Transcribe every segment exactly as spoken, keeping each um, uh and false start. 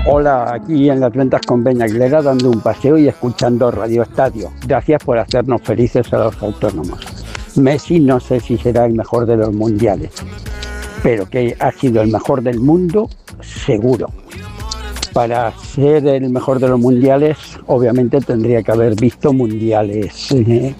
Hola, aquí en las Ventas con Peña Aguilera dando un paseo y escuchando Radio Estadio. Gracias por hacernos felices a los autónomos. Messi no sé si será el mejor de los mundiales, pero que ha sido el mejor del mundo, seguro. Para ser el mejor de los mundiales, obviamente tendría que haber visto mundiales eh,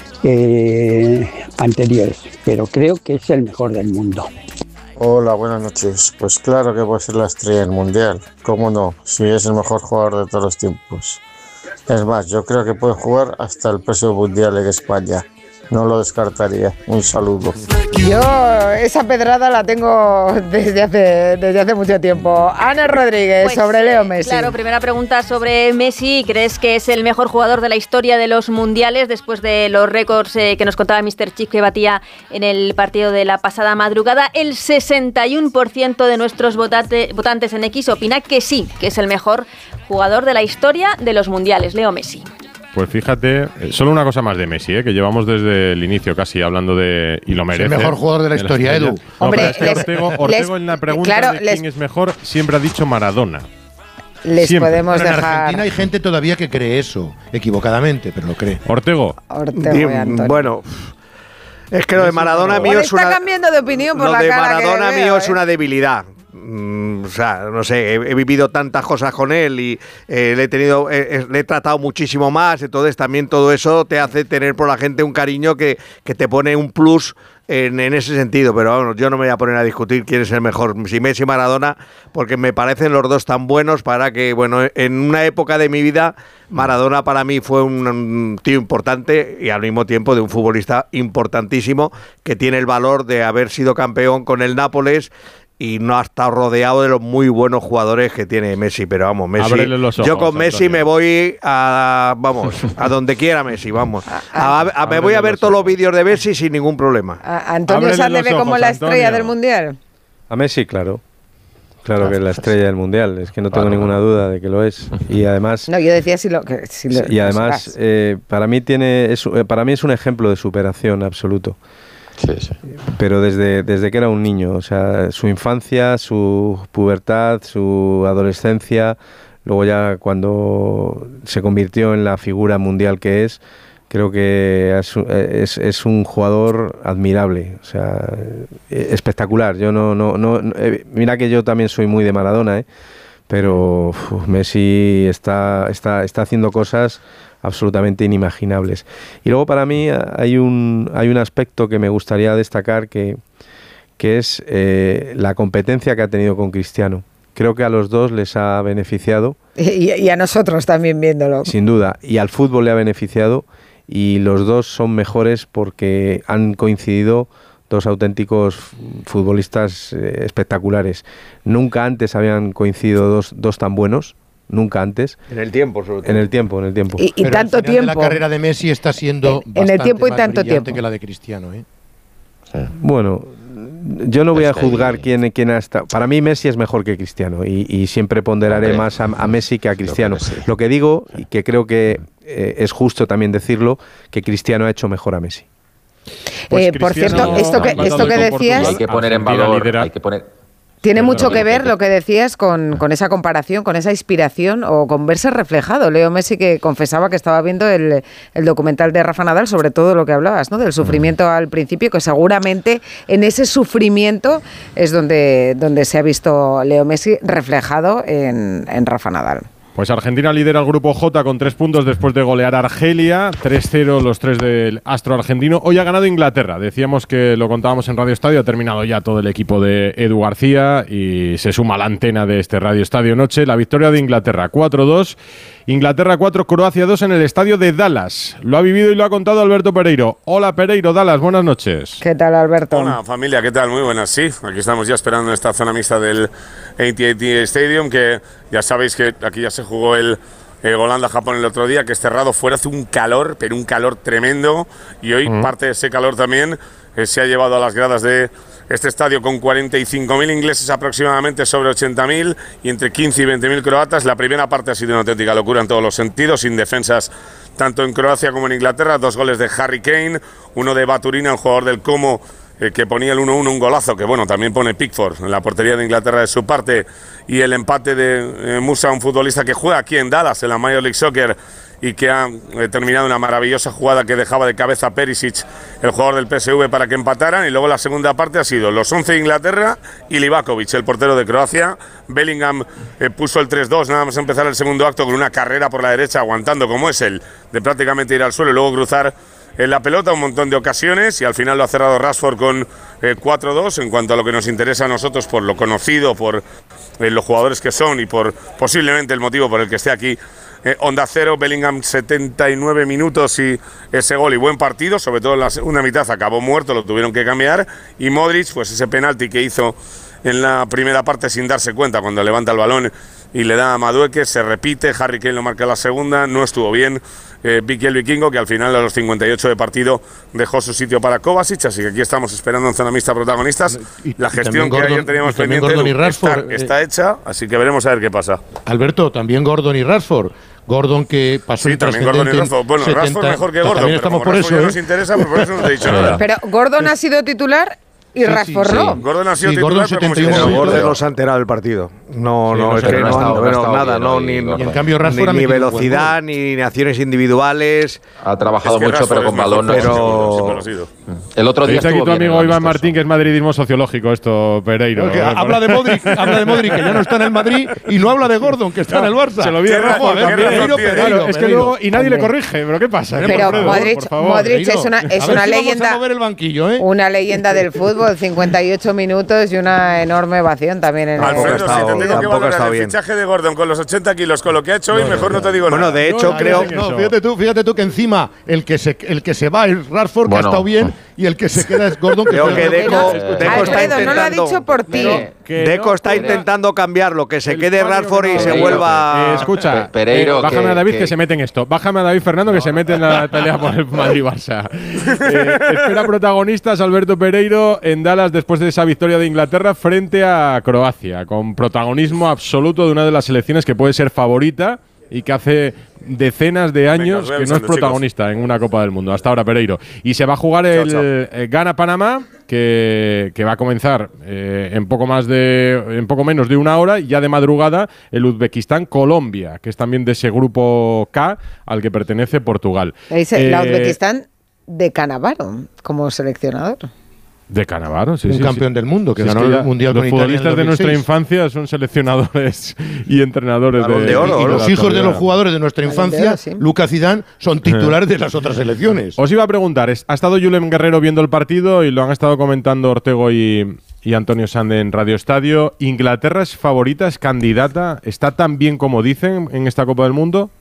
eh, anteriores, pero creo que es el mejor del mundo. Hola, buenas noches. Pues claro que puede ser la estrella del mundial. ¿Cómo no? Si es el mejor jugador de todos los tiempos. Es más, yo creo que puede jugar hasta el próximo mundial en España. No lo descartaría. Un saludo. Yo esa pedrada la tengo desde hace, desde hace mucho tiempo. Ana Rodríguez, pues, sobre Leo Messi. Claro, primera pregunta sobre Messi. ¿Crees que es el mejor jugador de la historia de los mundiales después de los récords eh, que nos contaba míster Chip que batía en el partido de la pasada madrugada? El sesenta y uno por ciento de nuestros votate, votantes en X opina que sí, que es el mejor jugador de la historia de los mundiales, Leo Messi. Pues fíjate, solo una cosa más de Messi, ¿eh? Que llevamos desde el inicio casi hablando de... Y lo merece. Es el mejor jugador de la historia, Edu. No, Hombre, es que les, Ortego, Ortego les, en la pregunta claro, de les, quién es mejor siempre ha dicho Maradona. Les siempre. podemos pero en dejar... Argentina hay gente todavía que cree eso, equivocadamente, pero lo cree. Ortego. Ortego y Antonio. Bueno... Es que lo de Maradona mío es una... está cambiando de opinión por lo la de cara Maradona que mío veo, es ¿eh? una debilidad. Mm, o sea, no sé, he, he vivido tantas cosas con él y eh, le he tenido, eh, le he tratado muchísimo más. Entonces también todo eso te hace tener por la gente un cariño que, que te pone un plus en, en ese sentido. Pero bueno, yo no me voy a poner a discutir quién es el mejor, si Messi o Maradona, porque me parecen los dos tan buenos para que, bueno, en una época de mi vida, Maradona para mí fue un, un tío importante y al mismo tiempo de un futbolista importantísimo que tiene el valor de haber sido campeón con el Nápoles y no ha estado rodeado de los muy buenos jugadores que tiene Messi, pero vamos, Messi. Los ojos, yo con Messi Antonio. me voy a, vamos, a donde quiera Messi, vamos. A, a, a, me voy a ver todos los vídeos de Messi sin ningún problema. A Antonio Sanz le ve como la estrella Antonio. del mundial. A Messi, claro. Claro que es la estrella del mundial, es que no tengo ninguna duda de que lo es. Y además, no, yo decía si lo que si lo, y además eh, para mí tiene es, para mí es un ejemplo de superación absoluto. Sí, sí. Pero desde, desde que era un niño, o sea, su infancia, su pubertad, su adolescencia, luego ya cuando se convirtió en la figura mundial que es, creo que es, es, es un jugador admirable, o sea, espectacular. Yo no, no, no, mira que yo también soy muy de Maradona, ¿eh? Pero uf, Messi está, está, está haciendo cosas absolutamente inimaginables. Y luego para mí hay un, hay un aspecto que me gustaría destacar que, que es eh, la competencia que ha tenido con Cristiano. Creo que a los dos les ha beneficiado. Y, y a nosotros también viéndolo. Sin duda. Y al fútbol le ha beneficiado y los dos son mejores porque han coincidido dos auténticos futbolistas eh, espectaculares. Nunca antes habían coincidido dos, dos tan buenos. Nunca antes. En el tiempo, sobre todo. En el tiempo, en el tiempo. Y, y Pero tanto el final tiempo. De la carrera de Messi está siendo en, en el tiempo y más tanto brillante tiempo que la de Cristiano, ¿eh? Sí. Bueno, yo no voy a Es que juzgar ahí- quién, quién ha estado. Para mí Messi es mejor que Cristiano y, y siempre ponderaré Hombre, más a, a Messi que a Cristiano. Messi. Lo que digo, y que creo que eh, es justo también decirlo, que Cristiano ha hecho mejor a Messi. Pues eh, por Cristiano cierto, esto que, ha esto que empatado con decías Portugal. Hay que poner en Argentina valor, lidera. hay que poner... tiene Perdón, mucho que ver Pepe. lo que decías con, con esa comparación, con esa inspiración o con verse reflejado. Leo Messi que confesaba que estaba viendo el, el documental de Rafa Nadal sobre todo lo que hablabas, ¿no? Del sufrimiento al principio, que seguramente en ese sufrimiento es donde, donde se ha visto Leo Messi reflejado en, en Rafa Nadal. Pues Argentina lidera el grupo J con tres puntos después de golear a Argelia, tres cero los tres del astro argentino. Hoy ha ganado Inglaterra, decíamos que lo contábamos en Radio Estadio, ha terminado ya todo el equipo de Edu García y se suma la antena de este Radio Estadio Noche. La victoria de Inglaterra, cuatro dos, Inglaterra cuatro, Croacia dos en el estadio de Dallas. Lo ha vivido y lo ha contado Alberto Pereiro. Hola Pereiro, Dallas, buenas noches. ¿Qué tal, Alberto? Hola familia, ¿qué tal? Muy buenas, sí. Aquí estamos ya esperando en esta zona mixta del A T and T Stadium, que ya sabéis que aquí ya se jugó el eh, Holanda-Japón el otro día, que es cerrado, fuera hace un calor, pero un calor tremendo, y hoy mm. parte de ese calor también eh, se ha llevado a las gradas de este estadio con cuarenta y cinco mil ingleses aproximadamente, sobre ochenta mil, y entre quince y veinte mil croatas. La primera parte ha sido una auténtica locura en todos los sentidos, sin defensas tanto en Croacia como en Inglaterra. Dos goles de Harry Kane, uno de Baturina, el jugador del Como, eh, que ponía el uno uno, un golazo, que bueno, también pone Pickford en la portería de Inglaterra de su parte, y el empate de eh, Musa, un futbolista que juega aquí en Dallas, en la Major League Soccer, y que ha eh, terminado una maravillosa jugada que dejaba de cabeza a Perisic, el jugador del P S V, para que empataran. Y luego la segunda parte ha sido los once de Inglaterra y Livakovic, el portero de Croacia. Bellingham eh, puso el tres dos nada más empezar el segundo acto, con una carrera por la derecha, aguantando como es él, de prácticamente ir al suelo y luego cruzar en la pelota un montón de ocasiones, y al final lo ha cerrado Rashford con eh, cuatro dos. En cuanto a lo que nos interesa a nosotros, por lo conocido, por eh, los jugadores que son y por posiblemente el motivo por el que esté aquí, eh, Onda Cero, Bellingham setenta y nueve minutos y ese gol y buen partido, sobre todo en la segunda mitad acabó muerto, lo tuvieron que cambiar, y Modric, pues ese penalti que hizo en la primera parte sin darse cuenta, cuando levanta el balón y le da a Madueke, se repite, Harry Kane lo marca en la segunda, no estuvo bien eh, Vicky el Vikingo, que al final a los cincuenta y ocho de partido dejó su sitio para Kovacic, así que aquí estamos esperando en Zona Mixta protagonistas. Y, la y gestión que Gordon, ayer teníamos pendiente Gordon y Rashford, está, está eh, hecha, así que veremos a ver qué pasa. Alberto, también Gordon y Rashford. Gordon que pasó sí, también Gordon y Rashford. Bueno, setenta, Rashford mejor que Gordon, también pero estamos como por Rashford eso, ya ¿eh? nos interesa, pues por eso no te he dicho nada. Pero Gordon ha sido titular y Sí, Rashford sí, no. sí. Gordon ha sido Sí, titular, Gordon pero como si setenta y uno fuera Pero minutos. Gordon no se ha enterado del partido. No, Sí, no, no es se ha que no, enterado, no, no ha no, estado nada, bien no, hoy, ni, Gordon. Y en cambio ni, Rashford ha ni metido un buen velocidad, gol. ni, ni acciones individuales. Ha trabajado Es que mucho, Rashford pero es con mejor balón no. que pero- Gordon, siempre lo ha sido. El otro Te día dice aquí estuvo tu bien en amigo Iván amistoso. Martín que es madridismo sociológico esto, Pereiro. Porque ¿no? habla de Modric, habla de Modric, que ya no está en el Madrid, y no habla de Gordon, que está en el Barça. Se lo vi Qué a razón, Rafa qué también. razón Pereiro, tiene. Pereiro, Claro, es que Pereiro. luego y nadie Hombre. le corrige, pero ¿qué pasa? Pero Alfredo, Modric, por favor. Modric es una, A es ver una si vamos a leyenda. mover el banquillo, ¿eh? Una leyenda del fútbol, cincuenta y ocho minutos y una enorme ovación también en Tampoco el ha Alfredo, estado- si te tengo que tampoco ha valorar estado el bien. fichaje de Gordon con los ochenta kilos, con lo que ha hecho hoy, mejor no te digo Bueno, nada. de hecho, No, creo. no, No, eso. fíjate tú, fíjate tú que encima el que se, el que se va es Rashford, que Bueno. ha estado bien, y el que se queda es Gordon, que Creo fue que el Deco, mejor. Deco está Alfredo, no lo ha intentando. dicho por ti. Que Deco no está pueda- intentando cambiarlo, que se el quede fallo Rashford que y no- se Pereiro, vuelva. Eh, escucha, Pe- Pereiro, eh, bájame que- a David que, que- se mete en esto. Bájame a David Fernando que se mete en la pelea por el Madrid-Barça. Eh, espera protagonistas Alberto Pereiro en Dallas después de esa victoria de Inglaterra frente a Croacia, con protagonismo absoluto de una de las selecciones que puede ser favorita y que hace decenas de años os voy que no es avisando, protagonista en una Copa del Mundo. Hasta ahora, Pereiro. Y se va a jugar Chao, el chao. eh, Ghana-Panamá, que, que va a comenzar eh, en poco más de en poco menos de una hora, y ya de madrugada el Uzbekistán-Colombia, que es también de ese grupo K al que pertenece Portugal. Dice, la Eh, Uzbekistán de Canavaro como seleccionador. De Canavaro, sí, un sí, campeón sí. del mundo que Sí, es ganó que ya el mundial los con Italia en el futbolistas de nuestra dos mil seis. infancia son seleccionadores y entrenadores Balón de, de oro, Y ¿no? los la hijos de los actualidad. jugadores de nuestra Balón de infancia, oro, sí. Lucas Zidane, son titulares de las otras selecciones. Os iba a preguntar, es- ha estado Julen Guerrero viendo el partido y lo han estado comentando Ortego y, y Antonio Sande en Radio Estadio. ¿Inglaterra es favorita, es candidata? ¿Está tan bien como dicen en esta Copa del Mundo?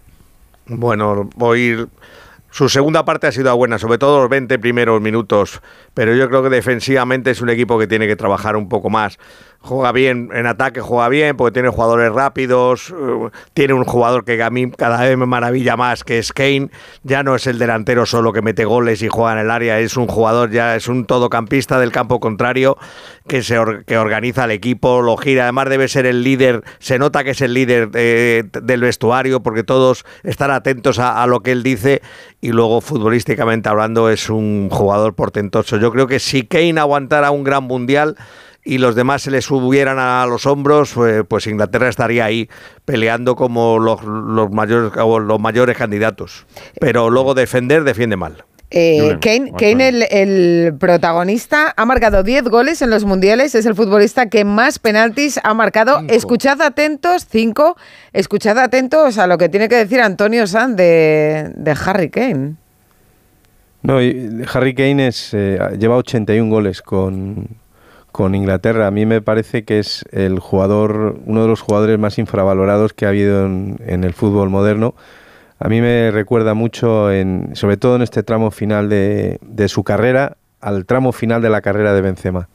Bueno, voy. Su segunda parte ha sido buena, sobre todo los veinte primeros minutos, pero yo creo que defensivamente es un equipo que tiene que trabajar un poco más. Juega bien, en ataque juega bien, porque tiene jugadores rápidos, eh, tiene un jugador que a mí cada vez me maravilla más, que es Kane. Ya no es el delantero solo que mete goles y juega en el área, es un jugador, ya es un todocampista del campo contrario, que se or- que organiza el equipo, lo gira, además debe ser el líder, se nota que es el líder eh, del vestuario, porque todos están atentos a, a lo que él dice, y luego futbolísticamente hablando es un jugador portentoso. Yo creo que si Kane aguantara un gran mundial y los demás se le subieran a los hombros, pues, pues Inglaterra estaría ahí peleando como los, los mayores o los mayores candidatos. Pero luego defender, defiende mal. Eh, Julen, Kane, vamos Kane a ver. el, el protagonista, ha marcado diez goles en los mundiales, es el futbolista que más penaltis ha marcado. Cinco. Escuchad atentos, cinco, escuchad atentos a lo que tiene que decir Antonio Sanz de, de Harry Kane. No, y Harry Kane es, eh, lleva ochenta y un goles con, con Inglaterra. A mí me parece que es el jugador, uno de los jugadores más infravalorados que ha habido en, en el fútbol moderno. A mí me recuerda mucho, en, sobre todo en este tramo final de, de su carrera, al tramo final de la carrera de Benzema.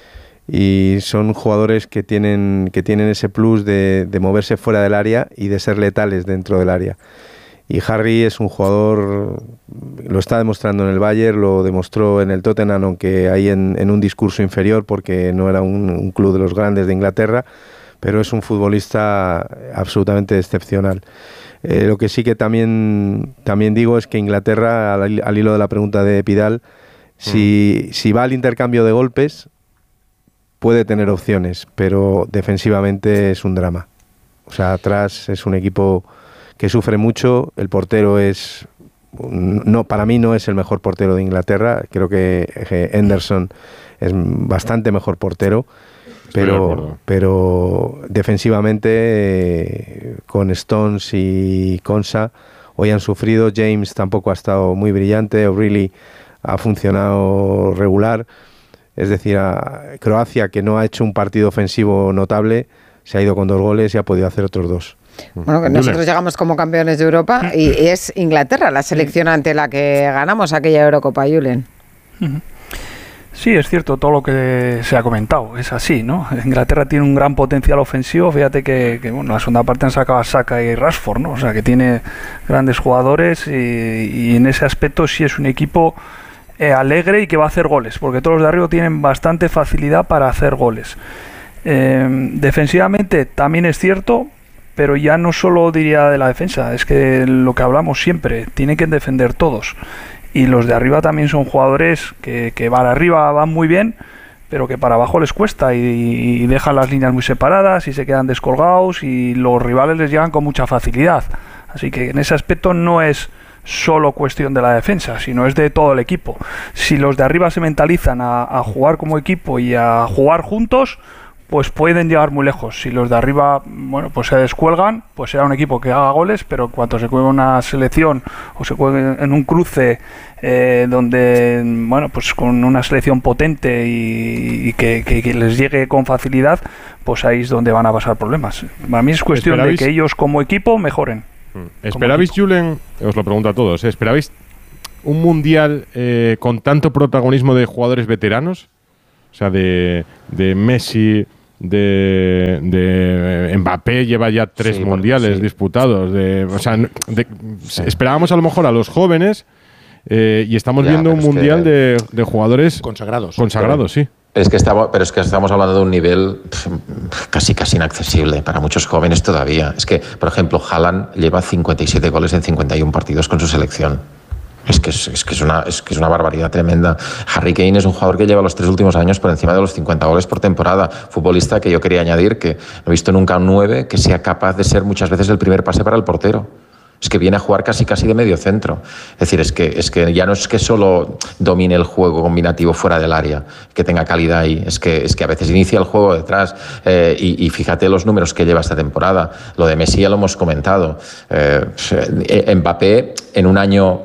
Y son jugadores que tienen, que tienen ese plus de, de moverse fuera del área y de ser letales dentro del área. Y Harry es un jugador, lo está demostrando en el Bayern, lo demostró en el Tottenham, aunque ahí en, en un discurso inferior porque no era un, un club de los grandes de Inglaterra, pero es un futbolista absolutamente excepcional. Eh, lo que sí que también, también digo es que Inglaterra, al, al hilo de la pregunta de Pidal, Si, si va al intercambio de golpes, puede tener opciones, pero defensivamente es un drama. O sea, atrás es un equipo que sufre mucho, el portero es... No, para mí no es el mejor portero de Inglaterra, creo que Henderson es bastante mejor portero, pero, pero defensivamente eh, con Stones y Konsa hoy han sufrido. James tampoco ha estado muy brillante, O'Reilly ha funcionado regular, es decir, a Croacia, que no ha hecho un partido ofensivo notable, se ha ido con dos goles y ha podido hacer otros dos. Bueno, que nosotros llegamos como campeones de Europa y es Inglaterra la selección ante la que ganamos aquella Eurocopa, Julen. Sí, es cierto todo lo que se ha comentado, es así, ¿no? Inglaterra tiene un gran potencial ofensivo, fíjate que, que bueno, la segunda parte han sacado a Saka y Rashford, ¿no? O sea, que tiene grandes jugadores y, y en ese aspecto sí es un equipo eh, alegre y que va a hacer goles, porque todos los de arriba tienen bastante facilidad para hacer goles. Eh, defensivamente también es cierto, pero ya no solo diría de la defensa, es que lo que hablamos siempre, tienen que defender todos. Y los de arriba también son jugadores que, que para arriba van muy bien, pero que para abajo les cuesta y, y dejan las líneas muy separadas y se quedan descolgados y los rivales les llegan con mucha facilidad. Así que en ese aspecto no es solo cuestión de la defensa, sino es de todo el equipo. Si los de arriba se mentalizan a, a jugar como equipo y a jugar juntos, pues pueden llegar muy lejos. Si los de arriba, bueno, pues se descuelgan, pues será un equipo que haga goles, pero en cuanto se juegue una selección o se juegue en un cruce eh, donde, bueno, pues con una selección potente y, y que, que, que les llegue con facilidad, pues ahí es donde van a pasar problemas. Para mí es cuestión ¿Esperabais? de que ellos como equipo mejoren. ¿Esperabais, Julen, os lo pregunto a todos, ¿eh? ¿esperabais un mundial eh, con tanto protagonismo de jugadores veteranos? O sea, de, de Messi, de, de Mbappé, lleva ya tres sí, mundiales sí. disputados. De, o sea, de, sí. esperábamos a lo mejor a los jóvenes eh, y estamos ya, viendo un mundial que, de, de jugadores consagrados. Consagrados, sí. Es que estamos, pero es que estamos hablando de un nivel casi casi inaccesible para muchos jóvenes todavía. Es que, por ejemplo, Haaland lleva cincuenta y siete goles en cincuenta y uno partidos con su selección. Es que es, es que es una es que es una barbaridad tremenda. Harry Kane es un jugador que lleva los tres últimos años por encima de los cincuenta goles por temporada. Futbolista que yo quería añadir que no he visto nunca un nueve que sea capaz de ser muchas veces el primer pase para el portero. Es que viene a jugar casi casi de medio centro. Es decir, es que, es que ya no es que solo domine el juego combinativo fuera del área, que tenga calidad ahí, es que, es que a veces inicia el juego detrás. Eh, y, y fíjate los números que lleva esta temporada. Lo de Messi ya lo hemos comentado. Eh, Mbappé en un año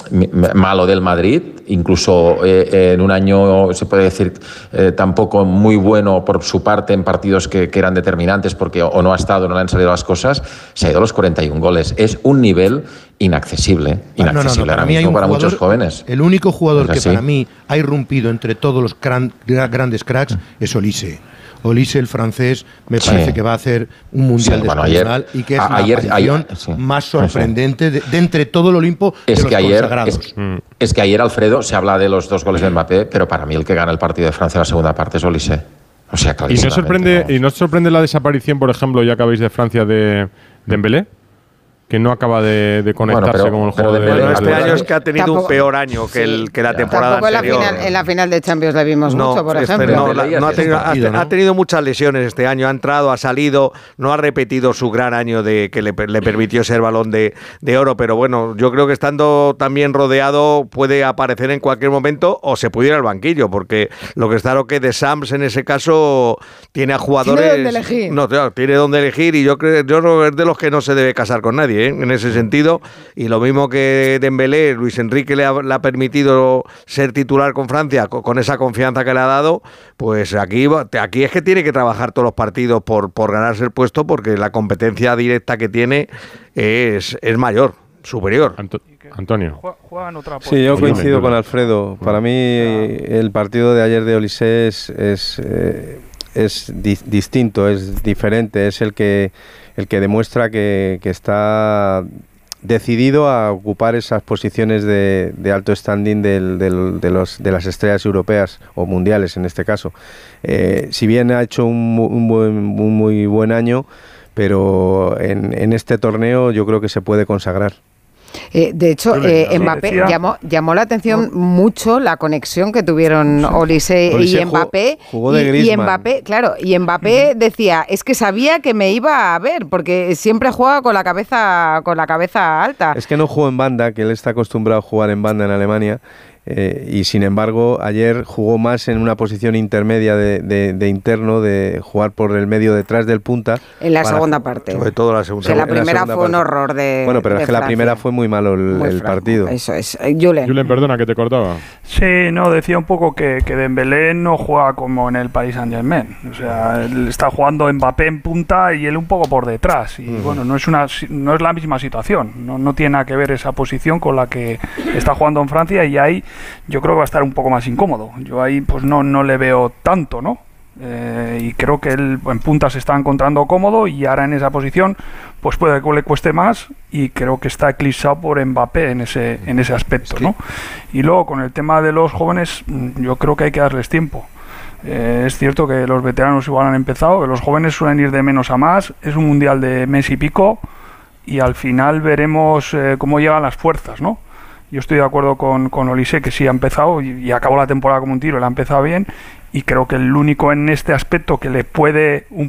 malo del Madrid, incluso eh, en un año se puede decir eh, tampoco muy bueno por su parte en partidos que, que eran determinantes porque o no ha estado o no le han salido las cosas, se ha ido a los cuarenta y uno goles. Es un nivel inaccesible, inaccesible no, no, no, para, ahora mismo para jugador, muchos jóvenes. El único jugador que para mí ha irrumpido entre todos los gran, grandes cracks es Olise. Olise, el francés, me parece sí. que va a hacer un mundial sí, bueno, descomunal y que es a, ayer, la aparición ayer, sí. más sorprendente de, de entre todo el Olimpo de es los que ayer, consagrados. Es, es que ayer, Alfredo, se habla de los dos goles de Mbappé, pero para mí el que gana el partido de Francia en la segunda parte es Olise. O sea, ¿Y no sorprende, ¿Y no sorprende la desaparición, por ejemplo, ya que habéis de Francia, de Dembélé? Que no acaba de, de conectarse bueno, pero, con el juego de Dembélé. Este de año es que ha tenido tampoco, un peor año que, el, que la temporada tampoco anterior. En la, final, en la final de Champions le vimos no, mucho, por este, ejemplo. No, la, no ha, tenido, partido, ¿no? ha tenido muchas lesiones este año. Ha entrado, ha salido, no ha repetido su gran año de que le, le permitió ser Balón de, de Oro. Pero bueno, yo creo que estando también rodeado puede aparecer en cualquier momento o se puede ir al banquillo, porque lo que está claro que de Sams en ese caso tiene a jugadores. Tiene donde elegir. No, claro, tiene donde elegir y yo creo yo creo que es de los que no se debe casar con nadie, ¿eh? En ese sentido. Y lo mismo que Dembélé, Luis Enrique le ha, le ha permitido ser titular con Francia con, con esa confianza que le ha dado, pues aquí, aquí es que tiene que trabajar todos los partidos por, por ganarse el puesto, porque la competencia directa que tiene es, es mayor, superior. Anto- Antonio. Sí, yo coincido con Alfredo. Para mí el partido de ayer de Olise es, es, eh, es di- distinto, es diferente, es el que, el que demuestra que, que está decidido a ocupar esas posiciones de, de alto standing del, del, de, los, de las estrellas europeas o mundiales en este caso. Eh, si bien ha hecho un, un, buen, un muy buen año, pero en, en este torneo yo creo que se puede consagrar. Eh, de hecho, eh, Mbappé decía, llamó, llamó la atención no. mucho la conexión que tuvieron sí. Olise y Mbappé. Jugó, jugó de y, Griezmann. y Mbappé, claro, y Mbappé uh-huh. decía, es que sabía que me iba a ver, porque siempre juega con la cabeza, con la cabeza alta. Es que no jugó en banda, que él está acostumbrado a jugar en banda en Alemania. Eh, y sin embargo ayer jugó más en una posición intermedia de, de, de interno, de jugar por el medio detrás del punta. En la segunda parte. Sobre todo la segunda. Que la primera la fue un horror de Bueno, pero de es que Francia. La primera fue muy malo el, muy el partido. Eso es. Julen. Julen, perdona que te cortaba. Sí, no, decía un poco que, que Dembélé no juega como en el Paris Saint-Germain. O sea, él está jugando Mbappé en punta y él un poco por detrás. Y uh-huh. bueno, no es una no es la misma situación. No, no tiene nada que ver esa posición con la que está jugando en Francia, y ahí yo creo que va a estar un poco más incómodo. Yo ahí pues no, no le veo tanto, ¿no? Eh, y creo que él en punta se está encontrando cómodo, y ahora en esa posición pues puede que le cueste más, y creo que está eclipsado por Mbappé en ese, en ese aspecto, ¿no? Y luego con el tema de los jóvenes, yo creo que hay que darles tiempo. Eh, es cierto que los veteranos igual han empezado, que los jóvenes suelen ir de menos a más. Es un mundial de mes y pico, y al final veremos eh, cómo llegan las fuerzas, ¿no? Yo estoy de acuerdo con, con Olise, que sí ha empezado y, y acabó la temporada como un tiro, le ha empezado bien, y creo que el único en este aspecto que le puede un